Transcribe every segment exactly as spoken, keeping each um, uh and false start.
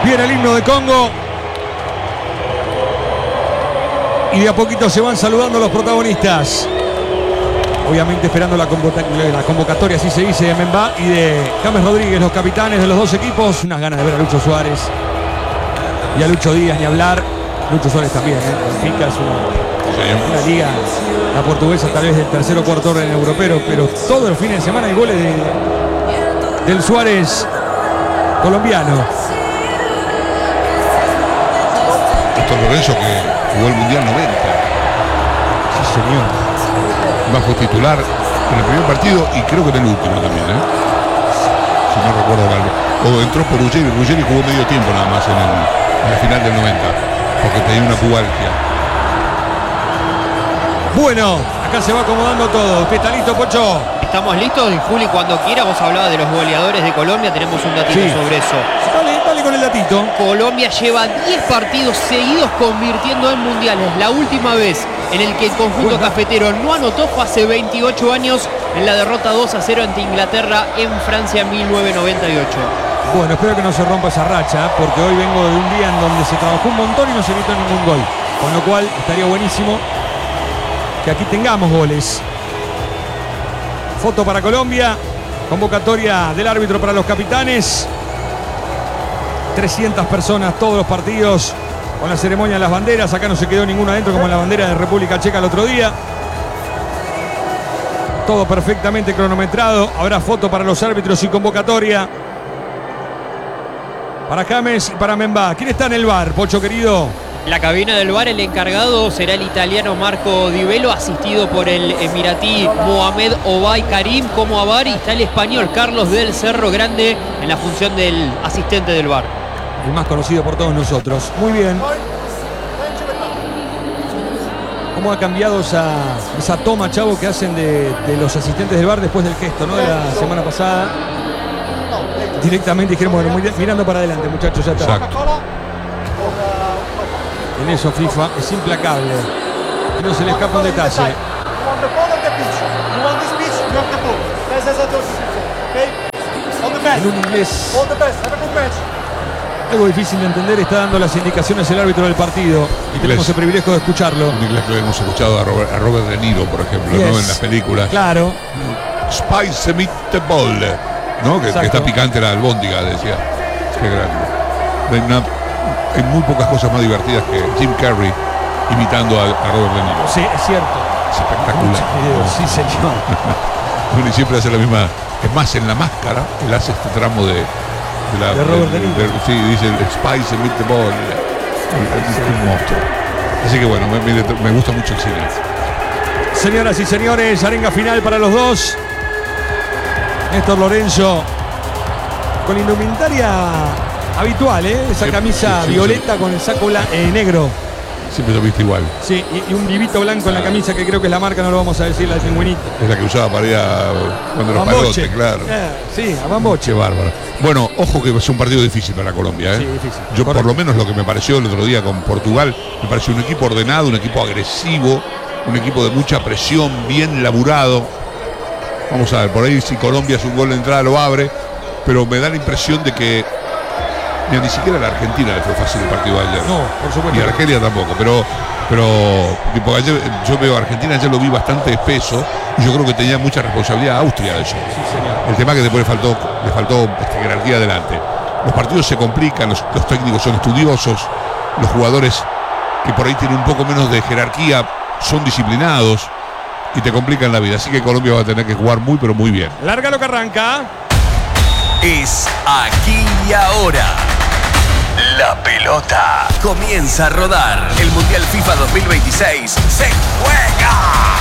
Viene el himno de Congo. Y de a poquito se van saludando los protagonistas. Obviamente esperando la, convoca la convocatoria, así se dice, de Membá y de James Rodríguez, los capitanes de los dos equipos. Unas ganas de ver a Lucho Suárez y a Lucho Díaz, ni hablar. Lucho Suárez también, ¿eh? Benfica es una, una liga, la portuguesa tal vez del tercer o cuarto orden europeo, pero todos los fines de semana hay goles de, del Suárez colombiano. Esto es Lorenzo, que jugó el Mundial noventa. Sí, señor. Bajo titular en el primer partido y creo que en el último también, ¿eh? Si no recuerdo mal. O entró por Ruggeri, Ruggeri jugó medio tiempo nada más en, el, en la final del noventa, porque tenía una pubalgia. Bueno, acá se va acomodando todo. ¿Usted está listo, Pocho? Estamos listos, y Juli, cuando quiera. Vos hablabas de los goleadores de Colombia, tenemos un datito Sí. sobre eso. Dale, dale con el datito. Colombia lleva diez partidos seguidos convirtiendo en mundiales. La última vez en el que el conjunto Bueno. cafetero no anotó fue hace veintiocho años en la derrota dos a cero ante Inglaterra en Francia en mil novecientos noventa y ocho. Bueno, espero que no se rompa esa racha, porque hoy vengo de un día en donde se trabajó un montón y no se evitó ningún gol. Con lo cual estaría buenísimo que aquí tengamos goles. Foto para Colombia. Convocatoria del árbitro para los capitanes. trescientas personas, todos los partidos, con la ceremonia de las banderas. Acá no se quedó ninguna adentro como en la bandera de República Checa el otro día. Todo perfectamente cronometrado. Habrá foto para los árbitros y convocatoria para James y para Membá. ¿Quién está en el bar, Pocho querido? La cabina del bar, el encargado será el italiano Marco Di Velo, asistido por el emiratí Mohamed Obay Karim como a bar, y está el español Carlos del Cerro Grande en la función del asistente del bar. El más conocido por todos nosotros. Muy bien. ¿Cómo ha cambiado esa, esa toma, Chavo, que hacen de, de los asistentes del bar después del gesto, ¿no? De la semana pasada. Directamente dijeron, bueno, muy, mirando para adelante, muchachos, ya está. Exacto. En eso FIFA es implacable. Y no se le escapa un detalle. En un inglés algo difícil de entender, está dando las indicaciones el árbitro del partido. Y Inglés. tenemos el privilegio de escucharlo. En inglés lo hemos escuchado a Robert, a Robert De Niro, por ejemplo, Yes. ¿no? En las películas. Claro. Spice meatball, ¿no? Que, que Exacto. está picante la albóndiga, decía. Qué grande. Hay, una- hay muy pocas cosas más divertidas que Jim Carrey imitando a, a Robert De Niro. Sí, es cierto. Es espectacular. Muchos videos, sí, señor. Bueno, y siempre hace la misma. Es más, en la máscara, él hace este tramo de. De, la, De Robert De Niro. sí, dice el Spice meatball. Es un monstruo. Así que bueno, me, me, me gusta mucho el cine. Señoras y señores, arenga final para los dos. Néstor Lorenzo con indumentaria habitual, ¿eh? Esa Sí, camisa sí, sí, violeta con el saco bla- eh, negro. Siempre lo viste igual. Sí, y, y un vivito blanco en la camisa que creo que es la marca, no lo vamos a decir, la del pingüinito. Es la que usaba para ir a cuando los Bamboche. palotes, claro. Eh, sí, a Bamboche. Qué bárbaro. Bueno, ojo que es un partido difícil para Colombia, ¿eh? Sí, difícil. Yo Correcto. por lo menos lo que me pareció el otro día con Portugal, me pareció un equipo ordenado, un equipo agresivo, un equipo de mucha presión, bien laburado. Vamos a ver, por ahí si Colombia es un gol de entrada lo abre, pero me da la impresión de que mira, ni siquiera a la Argentina le fue fácil el partido de ayer. No, por supuesto. Ni a Argelia tampoco, pero pero tipo, ayer, yo veo a Argentina, ayer lo vi bastante espeso y yo creo que tenía mucha responsabilidad Austria de eso. Sí, señor. El tema que después le faltó, le faltó este, jerarquía adelante. Los partidos se complican, los, los técnicos son estudiosos, los jugadores que por ahí tienen un poco menos de jerarquía son disciplinados y te complican la vida. Así que Colombia va a tener que jugar muy pero muy bien. Larga lo que arranca. Es aquí y ahora. La pelota comienza a rodar. El Mundial FIFA dos mil veintiséis se juega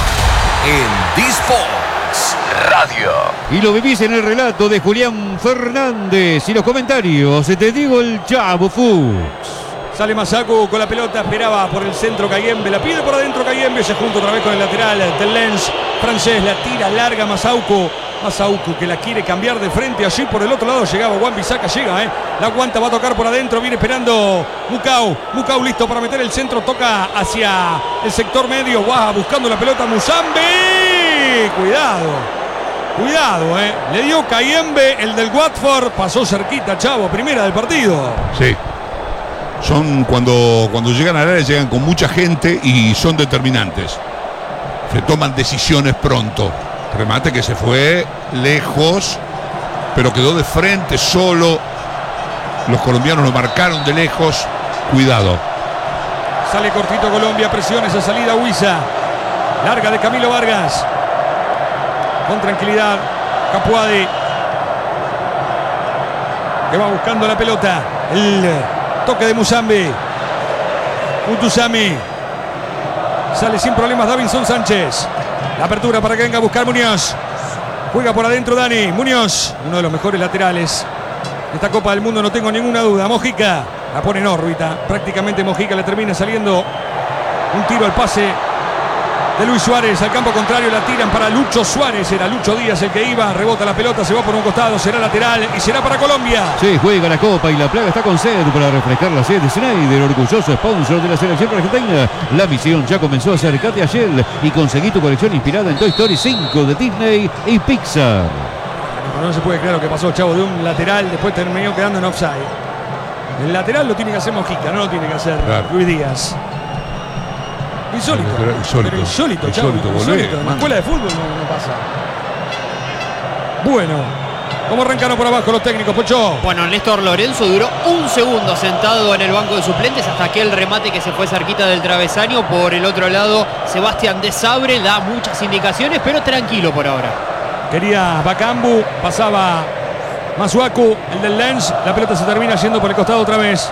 en D-Sports Radio. Y lo vivís en el relato de Julián Fernández y los comentarios. Te digo el Chavo Fuchs. Sale Masaku con la pelota, esperaba por el centro Cayembe, la pide por adentro Cayembe, se junta otra vez con el lateral del Lens francés, la tira larga Masauco, Masauco que la quiere cambiar de frente, allí por el otro lado llegaba Wan Bissaka, llega, eh, la aguanta, va a tocar por adentro, viene esperando Mukau, Mukau listo para meter el centro, toca hacia el sector medio, Guaja buscando la pelota, Musambi, cuidado, cuidado, eh, le dio Cayembe, el del Watford, pasó cerquita, Chavo, primera del partido. Sí, son cuando, cuando llegan al área, llegan con mucha gente y son determinantes. Se toman decisiones pronto. Remate que se fue lejos, pero quedó de frente solo. Los colombianos lo marcaron de lejos. Cuidado. Sale cortito Colombia, presiona esa salida Huiza. Larga de Camilo Vargas. Con tranquilidad, Capuadi, que va buscando la pelota. El toque de Musambi. Mutusami. Sale sin problemas Davinson Sánchez. La apertura para que venga a buscar Muñoz. Juega por adentro Dani. Muñoz, uno de los mejores laterales de esta Copa del Mundo, no tengo ninguna duda. Mojica la pone en órbita. Prácticamente Mojica le termina saliendo un tiro al pase de Luis Suárez al campo contrario. La tiran para Lucho Suárez. Era Lucho Díaz el que iba. Rebota la pelota, se va por un costado. Será lateral y será para Colombia. Sí, juega la Copa y la Plaga está con sed para refrescar la sed de Schneider, orgulloso sponsor de la selección argentina. La misión ya comenzó. Acercate a Shell y conseguí tu colección inspirada en Toy Story cinco de Disney y Pixar. No se puede creer lo que pasó, Chavo, de un lateral después terminó quedando en offside. El lateral lo tiene que hacer Mojica, no lo tiene que hacer claro. Luis Díaz. Insólito. Pero insólito. Pero insólito, Chavo. Insólito, Insólito. En la escuela de fútbol no, no pasa. Bueno, ¿cómo arrancaron por abajo los técnicos, Pocho? Bueno, Néstor Lorenzo duró un segundo sentado en el banco de suplentes hasta aquel remate que se fue cerquita del travesaño. Por el otro lado, Sebastián de Sabre da muchas indicaciones, pero tranquilo por ahora. Quería Bakambu, pasaba Masuaku, el del Lens. La pelota se termina yendo por el costado otra vez.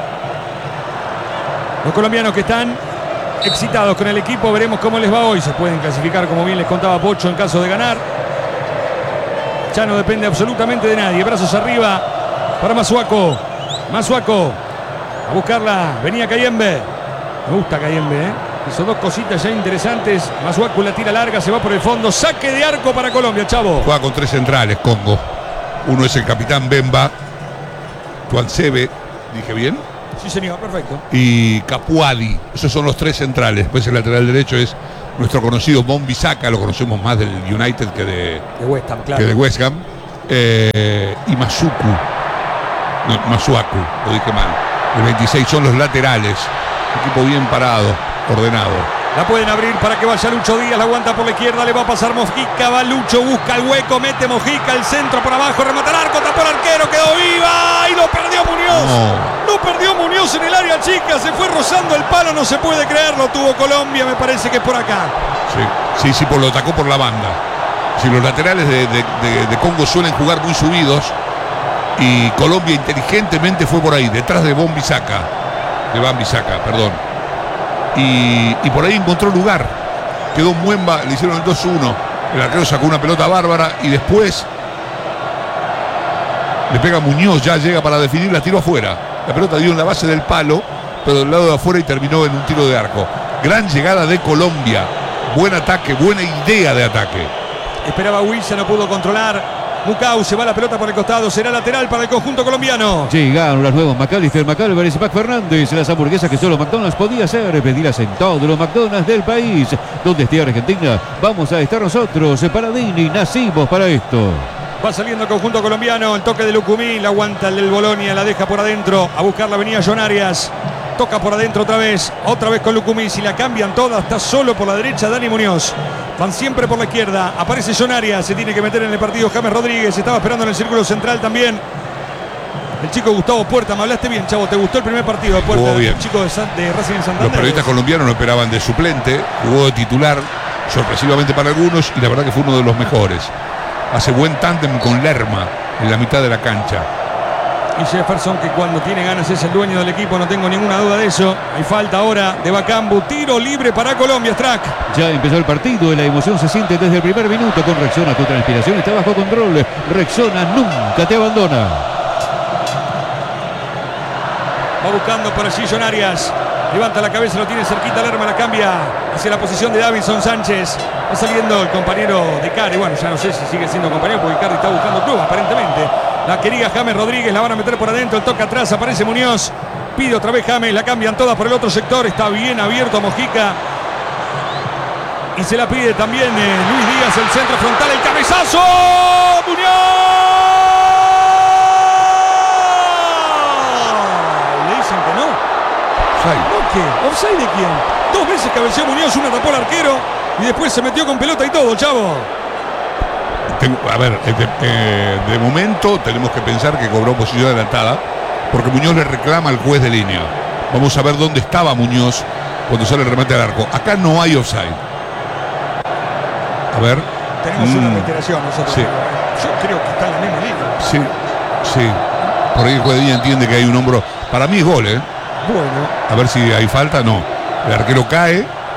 Los colombianos que están excitados con el equipo, veremos cómo les va hoy. Se pueden clasificar, como bien les contaba Pocho, en caso de ganar. Ya no depende absolutamente de nadie. Brazos arriba para Masuaku. Masuaku a buscarla. Venía Cayembe. Me gusta Cayembe, ¿eh? Hizo dos cositas ya interesantes. Masuaku la tira larga, se va por el fondo. Saque de arco para Colombia, Chavo. Juega con tres centrales, Congo. Uno es el capitán Bemba. Tuansebe, ¿dije bien? Sí, señor, perfecto. Y Capuadi. Esos son los tres centrales. Después el lateral derecho es nuestro conocido Wan-Bissaka. Lo conocemos más del United que de, de West Ham, claro. Que de West Ham. Eh, y Masuku. No, Masuaku, lo dije mal. El veintiséis son los laterales. Equipo bien parado, ordenado. La pueden abrir para que vaya Lucho Díaz, la aguanta por la izquierda, le va a pasar Mojica, va Lucho, busca el hueco, mete Mojica, el centro por abajo, remata el arco, tapó el arquero, quedó viva y lo perdió Muñoz. No. Lo perdió Muñoz en el área chica, se fue rozando el palo, no se puede creerlo, tuvo Colombia, me parece que es por acá. Sí, sí, sí, por lo atacó por la banda. Si los laterales de, de, de, de Congo suelen jugar muy subidos y Colombia inteligentemente fue por ahí, detrás de Wan-Bissaka, de Wan-Bissaka, perdón. Y, y por ahí encontró lugar. Quedó Muemba, le hicieron el dos uno. El arquero sacó una pelota bárbara y después le pega Muñoz, ya llega para definir, la tiró afuera. La pelota dio en la base del palo, pero del lado de afuera y terminó en un tiro de arco. Gran llegada de Colombia. Buen ataque, buena idea de ataque. Esperaba Wilson, no pudo controlar. Mucau, se va la pelota por el costado, será lateral para el conjunto colombiano. Llegaron los nuevos McAllister, McAlvarez y Mac Fernández. Las hamburguesas que solo McDonald's podía hacer. Pedirlas en todos los McDonald's del país. Donde esté Argentina, vamos a estar nosotros. Para Dini, nacimos para esto. Va saliendo el conjunto colombiano, el toque de Lucumí, la aguanta el del Bolonia, la deja por adentro. A buscar la avenida John Arias. Toca por adentro otra vez, otra vez con Lucumí. Si la cambian todas, está solo por la derecha Dani Muñoz. Van siempre por la izquierda. Aparece John Arias, se tiene que meter en el partido James Rodríguez. Estaba esperando en el círculo central también el chico Gustavo Puerta. Me hablaste bien, Chavo. ¿Te gustó el primer partido de Puerta? Jugó bien. El chico de, San, de Racing en Santander. Los periodistas colombianos no esperaban de suplente. Jugó de titular, sorpresivamente para algunos, y la verdad que fue uno de los mejores. Hace buen tándem con Lerma en la mitad de la cancha. Y Jefferson, que cuando tiene ganas es el dueño del equipo, no tengo ninguna duda de eso. Hay falta ahora de Bakambu, tiro libre para Colombia, Strack. Ya empezó el partido y la emoción se siente desde el primer minuto con Rexona. Tu transpiración está bajo control. Rexona nunca te abandona. Va buscando por allí John Arias. Levanta la cabeza, lo tiene cerquita Lerma, la cambia hacia la posición de Davinson Sánchez. Va saliendo el compañero de Cari. Bueno, ya no sé si sigue siendo compañero porque Icardi está buscando club, aparentemente. La quería James Rodríguez, la van a meter por adentro, el toque atrás, aparece Muñoz. Pide otra vez James, la cambian todas por el otro sector. Está bien abierto Mojica. Y se la pide también eh, Luis Díaz, el centro frontal, el cabezazo. ¡Muñoz! Le dicen que no. offside. ¿No qué? ¿Offside de quién? Dos veces cabeceó Muñoz, una tapó el arquero y después se metió con pelota y todo, chavo. Tengo- a ver, eh, de, eh, de momento tenemos que pensar que cobró posición adelantada porque Muñoz le reclama al juez de línea. Vamos a ver dónde estaba Muñoz cuando sale el remate al arco. Acá no hay offside. A ver. Tenemos Mm, una reiteración nosotros. sí. Yo creo que está en la misma línea. Sí, sí. Por ahí el juez de línea entiende que hay un hombro. Para mí es gol, ¿eh? Bueno, A ver si hay falta. No. El arquero cae.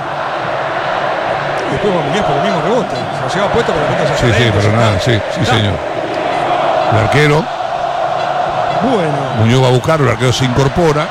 y después va Muñoz por el mismo rebote. Se lo lleva puesto, pero la pelota ya Sí, está sí, adentro, pero ya nada. está. Sí, sí, Está. señor. El arquero. Bueno, Muñoz va a buscarlo. El arquero se incorpora.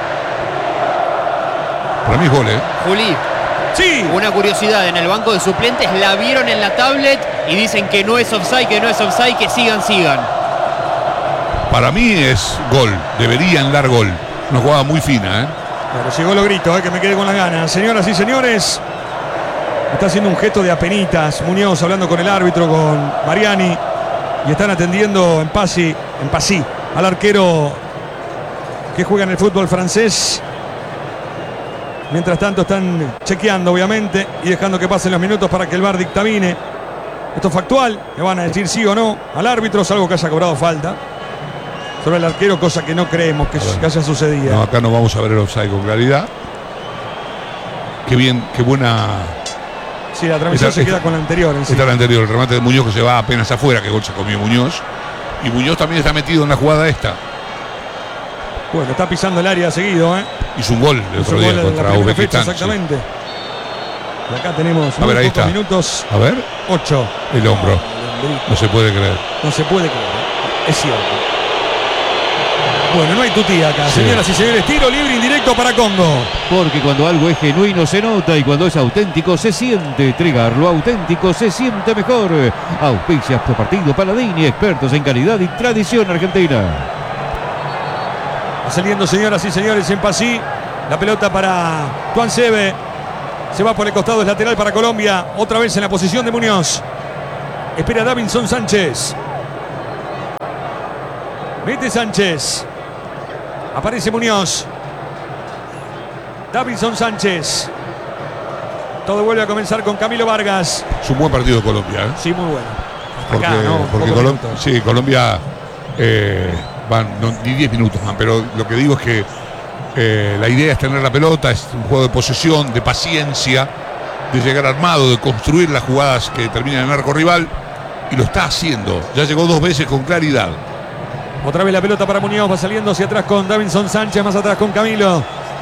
Para mí es gol, ¿eh? Juli, sí. una curiosidad, en el banco de suplentes la vieron en la tablet y dicen que no es offside, que no es offside, que sigan, sigan. Para mí es gol. Deberían dar gol. Una jugada muy fina, ¿eh? Pero llegó lo grito, eh, que me quedé con las ganas. Señoras y señores, está haciendo un gesto de apenitas Muñoz hablando con el árbitro, con Mariani, y están atendiendo en Pasi, en Pasi, al arquero que juega en el fútbol francés. Mientras tanto están chequeando, obviamente, y dejando que pasen los minutos para que el V A R dictamine. Esto es factual, le van a decir sí o no al árbitro, salvo que haya cobrado falta sobre el arquero, cosa que no creemos que, Bueno. que haya sucedido. No, acá no vamos a ver el offside con claridad. Qué bien, qué buena. Sí, la transmisión Esta- se queda esta- con la anterior. En sí. Está el anterior, el remate de Muñoz que se va apenas afuera, que gol se comió Muñoz. Y Muñoz también está metido en la jugada esta. Bueno, está pisando el área seguido, ¿eh? Hizo un gol el Hizo otro gol día en la contra primera fecha, Uzbekistán. sí. exactamente. Y acá tenemos A ver, muy ahí pocos está. minutos, A ver, ocho. el hombro. El hombrito. No se puede creer. No se puede creer, ¿eh? Es cierto. Bueno, no hay tutía acá. Sí. Señoras y señores, tiro libre indirecto para Congo. Porque cuando algo es genuino se nota y cuando es auténtico se siente. Trigar lo auténtico se siente mejor. Auspicias por partido Paladini, expertos en calidad y tradición argentina. Va saliendo, señoras y señores, en Pasí. La pelota para Tuan Sebe. Se va por el costado, es lateral para Colombia. Otra vez en la posición de Muñoz. Espera Davinson Sánchez. Mete Sánchez. Aparece Muñoz. Davinson Sánchez. Todo vuelve a comenzar con Camilo Vargas. Es un buen partido de Colombia, ¿eh? Sí, muy bueno. Hasta Porque, acá, ¿no? porque Pocos Colom- minutos. sí, Colombia eh, van no, ni diez minutos más, pero lo que digo es que eh, la idea es tener la pelota, es un juego de posesión, de paciencia, de llegar armado, de construir las jugadas que terminan en el arco rival, y lo está haciendo. Ya llegó dos veces con claridad. Otra vez la pelota para Muñoz, va saliendo hacia atrás con Davinson Sánchez, más atrás con Camilo.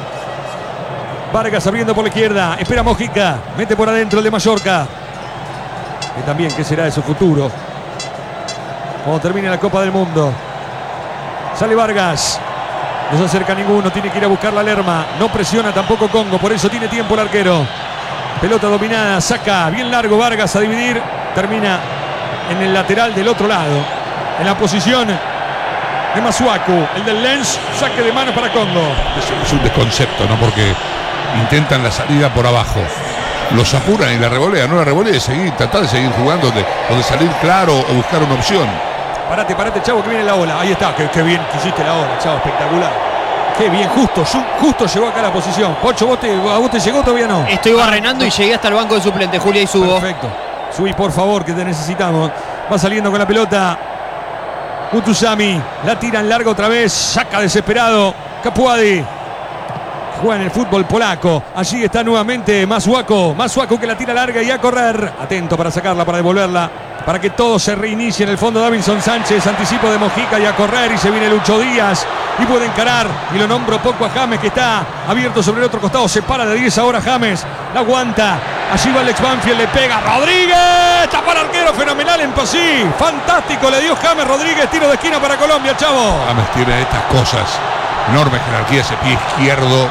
Vargas abriendo por la izquierda, espera Mojica, mete por adentro el de Mallorca. Que también, ¿qué será de su futuro? Cuando termine la Copa del Mundo. Sale Vargas, no se acerca ninguno, tiene que ir a buscar la Lerma. No presiona tampoco Congo, por eso tiene tiempo el arquero. Pelota dominada, saca bien largo Vargas a dividir. Termina en el lateral del otro lado, en la posición de Masuaku, el del Lens, saque de mano para Congo. Es, es un desconcepto, ¿no? Porque intentan la salida por abajo. Los apuran y la revolean, no la revolean, seguir, tratar de seguir jugando, de, o de salir claro o buscar una opción. Parate, parate, Chavo, que viene la ola. Ahí está, qué, qué bien que hiciste la ola, Chavo, espectacular. Qué bien, justo, ju- justo llegó acá a la posición. Pocho, ¿vos te, ¿a vos te llegó todavía no? Estoy barrenando y llegué hasta el banco de suplentes, Julia, y subo. Perfecto. Subí, por favor, que te necesitamos. Va saliendo con la pelota Mutusami, la tira en largo otra vez, saca desesperado Capuadi. Juega en el fútbol polaco. Allí está nuevamente Masuaku. Masuaku que la tira larga y a correr. Atento para sacarla, para devolverla. Para que todo se reinicie en el fondo. Davinson Sánchez, anticipo de Mojica y a correr. Y se viene Lucho Díaz. Y puede encarar. Y lo nombro poco a James, que está abierto sobre el otro costado. Se para de diez ahora James. La aguanta. Allí va Alex Banfield, le pega Rodríguez. Tapa al arquero, fenomenal en Pasí. Fantástico, le dio James Rodríguez. Tiro de esquina para Colombia, Chavo. James tiene estas cosas. Enorme jerarquía, ese pie izquierdo.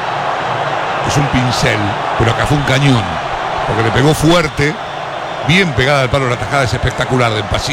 Es un pincel, pero acá fue un cañón. Porque le pegó fuerte. Bien pegada al palo, la tajada es espectacular de Pasí.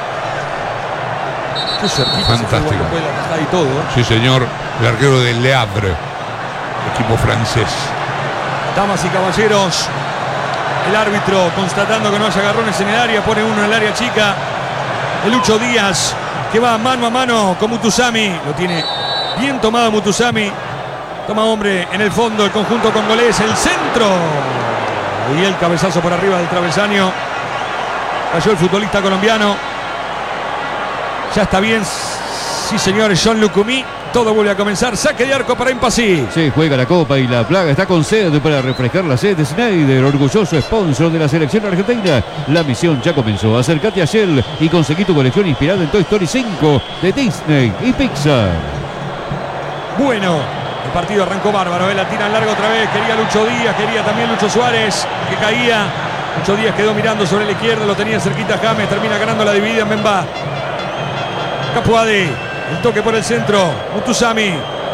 Qué cerquita se fue, Fantástico. bueno, fue la tajada y todo. Sí, señor. El arquero de Le Havre, equipo francés. Damas y caballeros, el árbitro constatando que no haya agarrones en el área, pone uno en el área chica. El Lucho Díaz, que va mano a mano con Mutusami. Lo tiene bien tomado Mutusami. Toma hombre en el fondo el conjunto congolés, el centro. Y el cabezazo por arriba del travesaño. Cayó el futbolista colombiano. Ya está bien, sí señores, John Lucumí. Todo vuelve a comenzar. Saque de arco para Impasí. Se juega la Copa y la Plaga está con sed para refrescar la sed de Schneider, orgulloso sponsor de la selección argentina. La misión ya comenzó. Acércate a Shell y conseguí tu colección inspirada en Toy Story cinco de Disney y Pixar. Bueno, el partido arrancó bárbaro. ¿eh? La tiran larga otra vez. Quería Lucho Díaz, quería también Lucho Suárez, que caía. Lucho Díaz quedó mirando sobre la izquierda, lo tenía cerquita James. Termina ganando la dividida en Mbemba. Capuadi. El toque por el centro. Mutusami.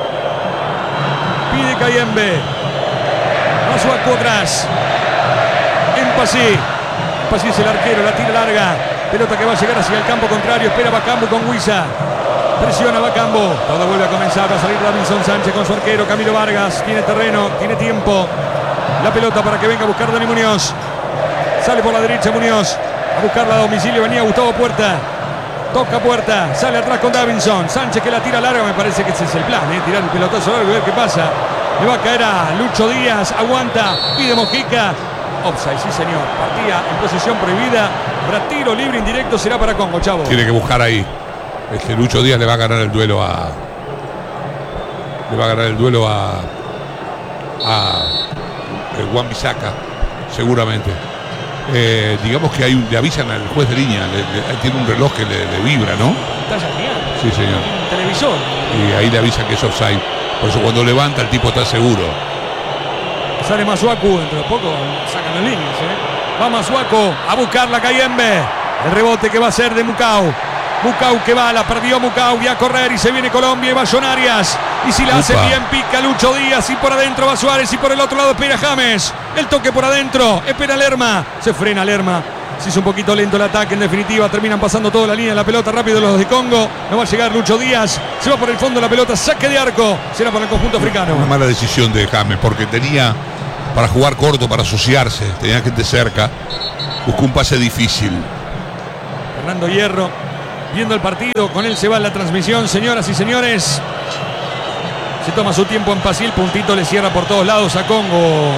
Pide Kayembe. Masuaku atrás. Impasí. Impasí es el arquero. La tira larga. Pelota que va a llegar hacia el campo contrario. Espera Bacambu con Huiza. Presiona Bacambu. Todo vuelve a comenzar. Va a salir Davinson Sánchez con su arquero. Camilo Vargas. Tiene terreno. Tiene tiempo. La pelota para que venga a buscar Dani Muñoz. Sale por la derecha Muñoz. A buscarla a domicilio. Venía Gustavo Puerta. Toca Puerta, sale atrás con Davinson. Sánchez que la tira larga, me parece que ese es el plan, ¿eh? Tirar el pelotazo largo y ver qué pasa. Le va a caer a Lucho Díaz, aguanta, pide Mojica. Offside, sí señor. Partida en posición prohibida. Habrá tiro libre indirecto, será para Congo, chavo. Tiene que buscar ahí. Este Lucho Díaz le va a ganar el duelo a. Le va a ganar el duelo a. A. El Wan-Bissaka, seguramente. Eh, digamos que hay un, le avisan al juez de línea, le, le, tiene un reloj que le, le vibra, ¿no? Pantalla genial. Sí, señor. Un televisor. Y ahí le avisan que es offside. Por eso cuando levanta el tipo está seguro. Sale Masuaku, dentro de poco sacan las líneas, ¿eh? Va Masuaku a buscar la Kayembe. El rebote que va a ser de Mukau. Mukau que va, la perdió Mukau, y a correr y se viene Colombia y va John Arias. Y si la hace Upa. bien, pica Lucho Díaz y por adentro va Suárez y por el otro lado espera James. El toque por adentro, espera Lerma. Se frena Lerma. Se hizo un poquito lento el ataque, en definitiva terminan pasando toda la línea de la pelota rápido los de Congo. No va a llegar Lucho Díaz. Se va por el fondo la pelota, saque de arco. Será para el conjunto africano. Una mala decisión de James porque tenía para jugar corto, para asociarse, tenía gente cerca. Buscó un pase difícil. Fernando Hierro viendo el partido, con él se va en la transmisión, señoras y señores. Se toma su tiempo en Pasi, el puntito le cierra por todos lados a Congo.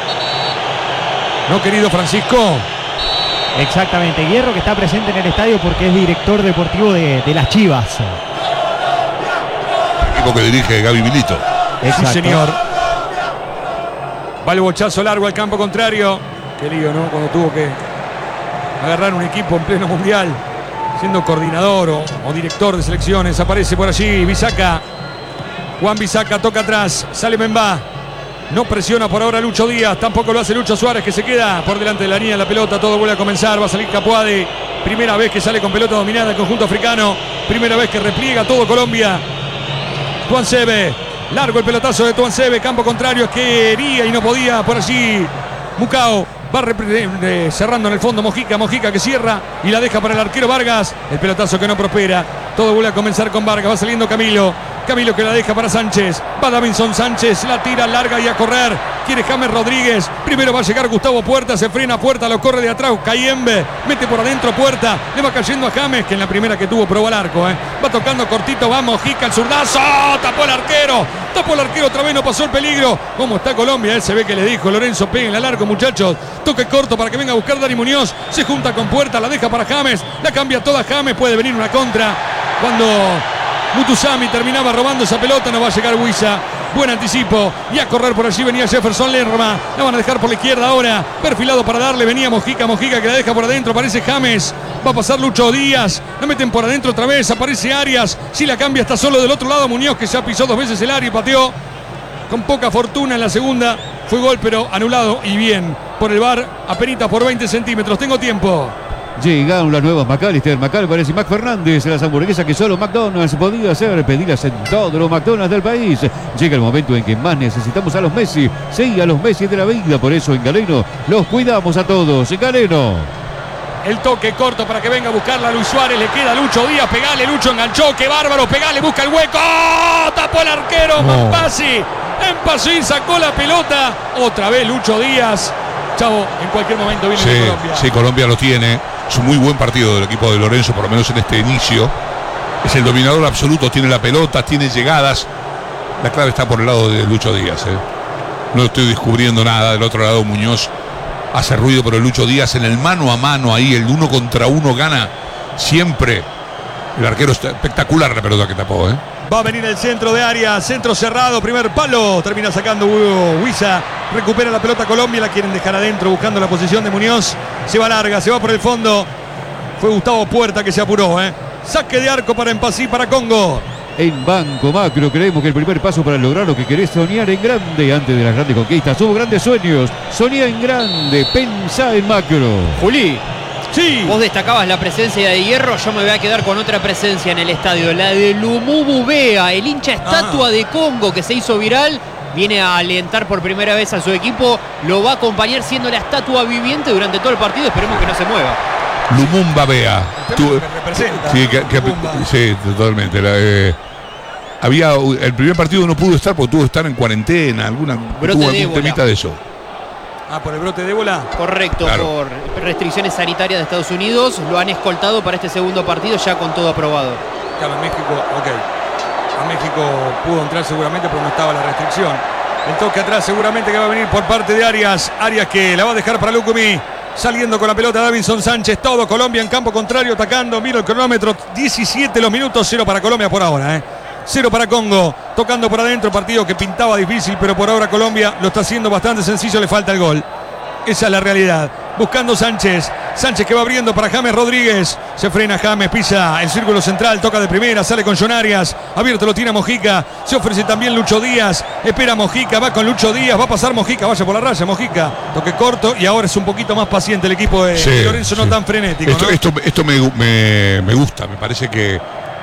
¿No, querido Francisco? Exactamente, Hierro que está presente en el estadio porque es director deportivo de, de las Chivas. El equipo que dirige Gaby Milito. Exacto. Sí, señor. Va el bochazo largo al campo contrario. Qué lío, ¿no? Cuando tuvo que agarrar un equipo en pleno mundial, siendo coordinador o, o director de selecciones. Aparece por allí Bissaka. Wan-Bissaka toca atrás. Sale Mbemba. No presiona por ahora Lucho Díaz. Tampoco lo hace Lucho Suárez, que se queda por delante de la línea de la pelota. Todo vuelve a comenzar. Va a salir Capuade. Primera vez que sale con pelota dominada el conjunto africano. Primera vez que repliega todo Colombia. Tuansebe. Largo el pelotazo de Tuansebe. Campo contrario. Quería y no podía. Por allí Mukau. Va eh, cerrando en el fondo Mojica. Mojica que cierra y la deja para el arquero Vargas. El pelotazo que no prospera. Todo vuelve a comenzar con Vargas. Va saliendo Camilo. Camilo que la deja para Sánchez. Va Davinson Sánchez. La tira larga y a correr. Quiere James Rodríguez. Primero va a llegar Gustavo Puerta. Se frena Puerta. Lo corre de atrás. Kayembe. Mete por adentro Puerta. Le va cayendo a James, que en la primera que tuvo probó al arco. ¿eh? Va tocando cortito. Va Mojica. El zurdazo. Tapó el arquero. Tapó el arquero otra vez. No pasó el peligro. ¿Cómo está Colombia? Él se ve que le dijo Lorenzo, peguen al arco, muchachos. Toque corto para que venga a buscar Dani Muñoz. Se junta con Puerta. La deja para James. La cambia toda James. Puede venir una contra. Cuando Mutusami terminaba robando esa pelota, no va a llegar Huiza. Buen anticipo. Y a correr por allí venía Jefferson Lerma. La van a dejar por la izquierda ahora. Perfilado para darle. Venía Mojica. Mojica que la deja por adentro. Aparece James. Va a pasar Lucho Díaz. La meten por adentro otra vez. Aparece Arias. Si la cambia está solo del otro lado. Muñoz, que ya pisó dos veces el área y pateó. Con poca fortuna en la segunda. Fue gol pero anulado. Y bien. Por el V A R. Apenita por veinte centímetros. Tengo tiempo. Llegaron las nuevas McAllister, McAlvarez y Mac Fernández, las hamburguesas que solo McDonald's podía hacer, pedirlas en todos los McDonald's del país. Llega el momento en que más necesitamos a los Messi, sí, a los Messi de la vida, por eso en Galeno los cuidamos a todos. En Galeno. El toque corto para que venga a buscarla Luis Suárez. Le queda Lucho Díaz. Pegale, Lucho enganchó. Qué bárbaro. Pegale, busca el hueco. ¡Oh! Tapó el arquero. No. Mampasi. Empasí, sacó la pelota. Otra vez Lucho Díaz. Chavo, en cualquier momento viene Sí, de Colombia. sí, Colombia lo tiene. Es un muy buen partido del equipo de Lorenzo, por lo menos en este inicio. Es el dominador absoluto, tiene la pelota, tiene llegadas. La clave está por el lado de Lucho Díaz. ¿eh? No estoy descubriendo nada. Del otro lado Muñoz hace ruido, pero Lucho Díaz en el mano a mano ahí, el uno contra uno gana siempre. El arquero está espectacular, la pelota que tapó. ¿eh? Va a venir el centro de área, centro cerrado, primer palo, termina sacando Huiza, recupera la pelota Colombia, la quieren dejar adentro buscando la posición de Muñoz, se va larga, se va por el fondo, fue Gustavo Puerta que se apuró, ¿eh? Saque de arco para Empasí, para Congo. En Banco Macro creemos que el primer paso para lograr lo que querés soñar en grande antes de las grandes conquistas. Somos grandes sueños, soñá en grande, pensá en macro. Juli, sí. Vos destacabas la presencia de Hierro, yo me voy a quedar con otra presencia en el estadio, la de Lumubu Bea, el hincha estatua ah. de Congo que se hizo viral, viene a alentar por primera vez a su equipo, lo va a acompañar siendo la estatua viviente durante todo el partido, esperemos que no se mueva. Lumumba Bea. Tú, representa. Sí, que, que, sí, totalmente. La, eh, había el primer partido no pudo estar porque tuvo que estar en cuarentena, alguna Brote tuvo de algún ébola. temita de eso. Ah, por el brote de ébola. Correcto, Claro. por restricciones sanitarias de Estados Unidos, lo han escoltado para este segundo partido ya con todo aprobado. Claro, en México, ok. A México pudo entrar seguramente porque no estaba la restricción. El toque atrás seguramente que va a venir por parte de Arias. Arias que la va a dejar para Lucumí. Saliendo con la pelota Davinson Sánchez. Todo Colombia en campo contrario atacando. Mira el cronómetro. diecisiete los minutos. Cero para Colombia por ahora. ¿eh? Cero para Congo. Tocando por adentro. Partido que pintaba difícil. Pero por ahora Colombia lo está haciendo bastante sencillo. Le falta el gol. Esa es la realidad. Buscando Sánchez. Sánchez que va abriendo para James Rodríguez. Se frena James, pisa el círculo central, toca de primera, sale con John Arias. Abierto lo tiene Mojica. Se ofrece también Lucho Díaz. Espera Mojica, va con Lucho Díaz. Va a pasar Mojica, vaya por la raya Mojica. Toque corto y ahora es un poquito más paciente el equipo de Sí, Lorenzo, no sí. tan frenético. Esto, ¿no? esto, esto me, me, me gusta, me parece que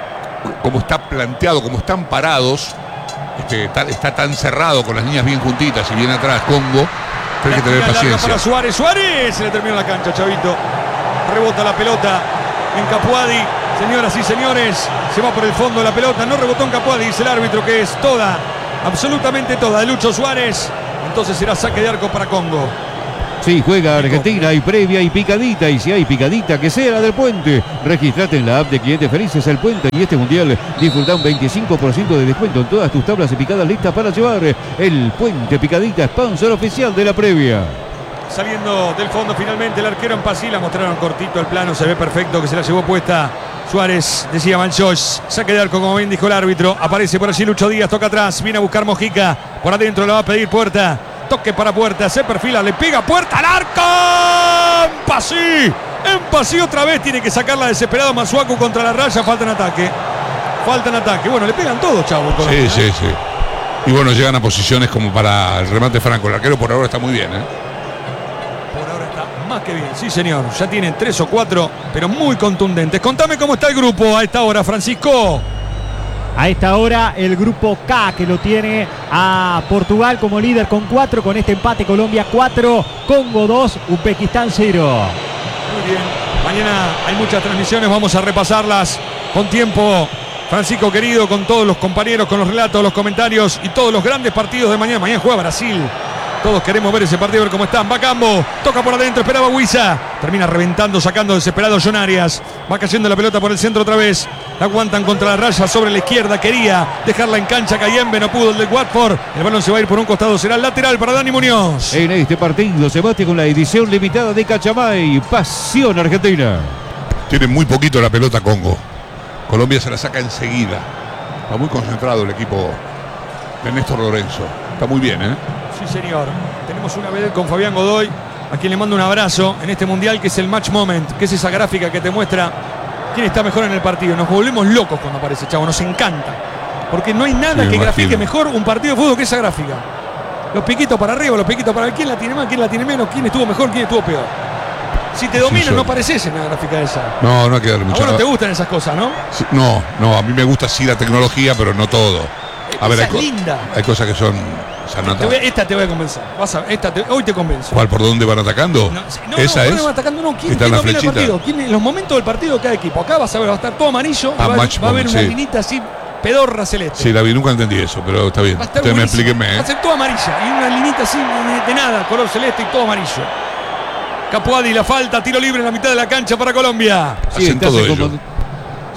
como está planteado, como están parados, este, está, está tan cerrado con las líneas bien juntitas y bien atrás Congo. Hay que tener La tira larga paciencia. para Suárez. Suárez se le terminó la cancha, Chavito. Rebota la pelota en Capuadi. Señoras y señores, se va por el fondo la pelota. No rebotó en Capuadi, dice el árbitro que es toda, absolutamente toda de Lucho Suárez. Entonces será saque de arco para Congo. Sí, juega Argentina, hay previa y picadita, y si hay picadita, que sea la del Puente. Registrate en la app de Clientes Felices El Puente y este mundial disfruta un veinticinco por ciento de descuento en todas tus tablas de picadas listas para llevar. El Puente Picadita, sponsor oficial de la previa. Saliendo del fondo finalmente el arquero en Pasí, la mostraron cortito el plano, se ve perfecto que se la llevó puesta Suárez, decía Manchoch, saque de arco como bien dijo el árbitro, aparece por allí Lucho Díaz, toca atrás, viene a buscar Mojica, por adentro la va a pedir Puerta, toque para Puerta, se perfila, le pega Puerta al arco, en Pasí, en Pasí otra vez, tiene que sacarla desesperado Masuaku contra la raya, falta en ataque, falta en ataque, bueno, le pegan todos, chavo. Sí, ¿eh? sí, sí. Y bueno, llegan a posiciones como para el remate franco, el arquero por ahora está muy bien, ¿eh? Más que bien, sí señor, ya tienen tres o cuatro, pero muy contundentes. Contame cómo está el grupo a esta hora, Francisco. A esta hora el grupo K, que lo tiene a Portugal como líder con cuatro, con este empate Colombia cuatro, Congo dos, Uzbekistán cero. Muy bien, mañana hay muchas transmisiones, vamos a repasarlas con tiempo. Francisco querido, con todos los compañeros, con los relatos, los comentarios y todos los grandes partidos de mañana. Mañana juega Brasil. Todos queremos ver ese partido, ver cómo están. Va Cambo, toca por adentro, esperaba Huiza. Termina reventando, sacando desesperado John Arias. Va cayendo la pelota por el centro otra vez. La aguantan contra la raya sobre la izquierda. Quería dejarla en cancha Cayembe, no pudo el de Watford. El balón se va a ir por un costado, será el lateral para Dani Muñoz. En este partido se bate con la edición limitada de Cachamay. Pasión Argentina. Tiene muy poquito la pelota Congo. Colombia se la saca enseguida. Está muy concentrado el equipo de Néstor Lorenzo. Está muy bien, ¿eh? Sí, señor. Tenemos una vedette con Fabián Godoy, a quien le mando un abrazo en este mundial, que es el match moment, que es esa gráfica que te muestra quién está mejor en el partido. Nos volvemos locos cuando aparece, chavo, nos encanta. Porque no hay nada Sí, que me grafique imagino. mejor un partido de fútbol que esa gráfica. Los piquitos para arriba, los piquitos para quién la tiene más, quién la tiene menos, quién estuvo mejor, quién estuvo peor. Si te dominan, sí. no pareces en la gráfica esa. No, no hay que darle A mucha. vos no te gustan esas cosas, ¿no? Sí, No, no, a mí me gusta sí la tecnología, pero no todo. A ver, Esa hay, es co- linda. hay cosas que son. O sea, no Te voy a- esta te voy a convencer. Vas a, esta te- hoy te convenzo. ¿Cuál? ¿Por dónde van atacando? No, sí, no, Esa no, es. no van atacando, no. ¿Quién, Está quién en la domina el flechita. partido? ¿Quién, en los momentos del partido de cada equipo. Acá vas a ver, va a estar todo amarillo. Ah, y va, match va a haber moment, una sí. linita así, pedorra celeste. Sí, la vi, nunca entendí eso, pero está bien. Va a estar Ustedes me buenísimo. explíquenme, Va a ¿eh? ser todo amarilla. Y una linita así de, de nada, color celeste y todo amarillo. Capuadi, la falta, tiro libre en la mitad de la cancha para Colombia. Sí, Hacen estás todo en ello. comod-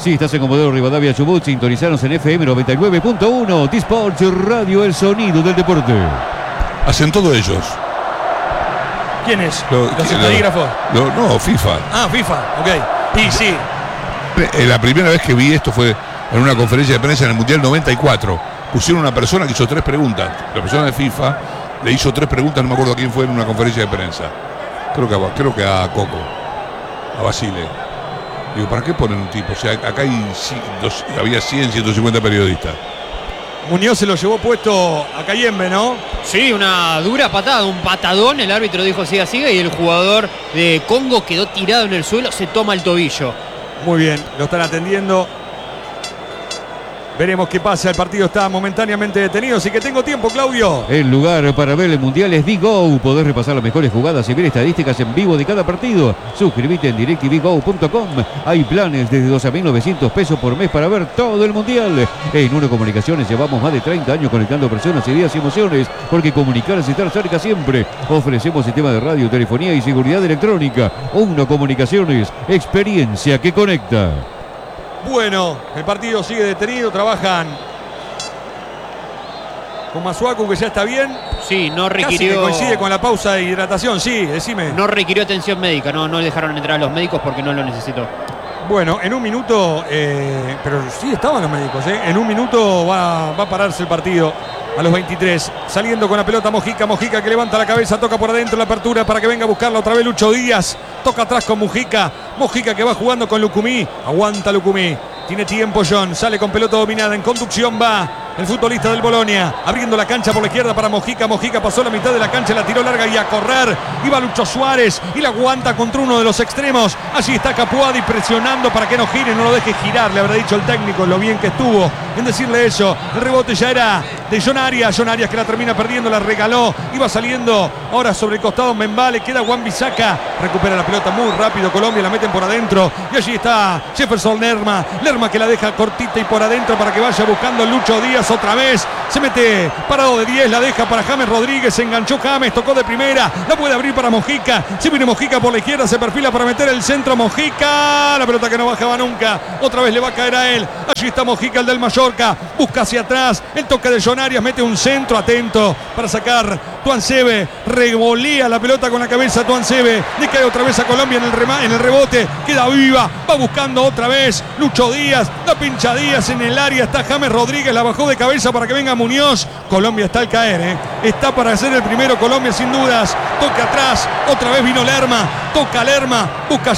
Si estás en Comodoro Rivadavia, Chubut, sintonizanos en F M noventa y nueve punto uno. T-Sports Radio, el sonido del deporte. Hacen todo ellos. ¿Quiénes? Lo- Los que- estadígrafos. lo- no, FIFA. Ah, FIFA, ok. Y sí. Eh, La primera vez que vi esto fue en una conferencia de prensa en el Mundial noventa y cuatro. Pusieron una persona que hizo tres preguntas. La persona de FIFA le hizo tres preguntas, no me acuerdo a quién fue, en una conferencia de prensa. Creo que a, creo que a Coco, a Basile. Digo, ¿para qué ponen un tipo? O sea, acá hay, ci- dos- había cien, ciento cincuenta periodistas. Muñoz se lo llevó puesto a Cayembe, ¿no? Sí, una dura patada, un patadón. El árbitro dijo siga, siga y el jugador de Congo quedó tirado en el suelo, se toma el tobillo. Muy bien, lo están atendiendo. Veremos qué pasa. El partido está momentáneamente detenido, así que tengo tiempo, Claudio. El lugar para ver el Mundial es Digo. Podés repasar las mejores jugadas y ver estadísticas en vivo de cada partido. Suscríbete en directvgo punto com. Hay planes desde doce mil novecientos pesos por mes para ver todo el Mundial. En Uno Comunicaciones llevamos más de treinta años conectando personas, ideas y emociones, porque comunicar es estar cerca siempre. Ofrecemos sistema de radio, telefonía y seguridad electrónica. Uno Comunicaciones, experiencia que conecta. Bueno, el partido sigue detenido. Trabajan con Masuaku, que ya está bien. Sí, no Casi que requirió, coincide con la pausa de hidratación. Sí, decime. no requirió atención médica, no, no dejaron entrar a los médicos porque no lo necesitó. Bueno, en un minuto, eh, pero sí estaban los médicos, ¿eh? En un minuto va, va a pararse el partido a los veintitrés. Saliendo con la pelota Mojica, Mojica que levanta la cabeza, toca por adentro la apertura para que venga a buscarla otra vez Lucho Díaz. Toca atrás con Mojica, Mojica que va jugando con Lucumí, aguanta Lucumí. Tiene tiempo John, sale con pelota dominada, en conducción va el futbolista del Bolonia, abriendo la cancha por la izquierda para Mojica. Mojica pasó la mitad de la cancha, la tiró larga y a correr. Iba Lucho Suárez y la aguanta contra uno de los extremos. Allí está Capuadi presionando para que no gire, no lo deje girar. Le habrá dicho el técnico lo bien que estuvo en decirle eso. El rebote ya era de John Arias. John Arias que la termina perdiendo, la regaló. Iba saliendo ahora sobre el costado Membale. Queda Juan Bisaca. Recupera la pelota muy rápido. Colombia la meten por adentro. Y allí está Jefferson Lerma. Lerma que la deja cortita y por adentro para que vaya buscando Lucho Díaz otra vez. Se mete parado de diez. La deja para James Rodríguez. Se enganchó James. Tocó de primera. La puede abrir para Mojica. Se viene Mojica por la izquierda. Se perfila para meter el centro. Mojica. La pelota que no bajaba nunca. Otra vez le va a caer a él. Allí está Mojica, el del Mallorca. Busca hacia atrás. El toque de John Arias. Mete un centro atento para sacar Tuansebe. Revolea la pelota con la cabeza Tuansebe. Le cae otra vez a Colombia en el, rema, en el rebote. Queda viva. Va buscando otra vez Lucho Díaz. La pincha Díaz en el área. Está James Rodríguez. La bajó de cabeza para que venga Muñoz. Colombia está al caer. ¿eh? Está para hacer el primero Colombia sin dudas. Toca atrás. Otra vez vino Lerma. Toca Lerma. Busca